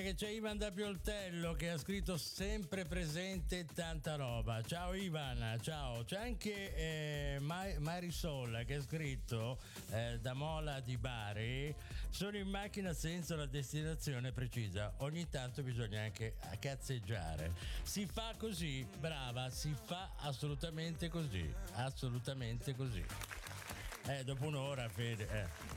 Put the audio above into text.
che c'è Ivan da Pioltello che ha scritto sempre presente tanta roba. Ciao Ivan, ciao. C'è anche Marisol che ha scritto da Mola di Bari: sono in macchina senza la destinazione precisa, ogni tanto bisogna anche cazzeggiare. Si fa così, brava, si fa assolutamente così, dopo un'ora, Fede.